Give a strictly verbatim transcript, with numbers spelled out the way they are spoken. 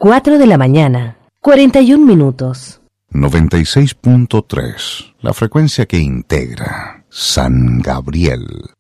cuatro de la mañana, cuarenta y un minutos. noventa y seis punto tres, la frecuencia que integra San Gabriel.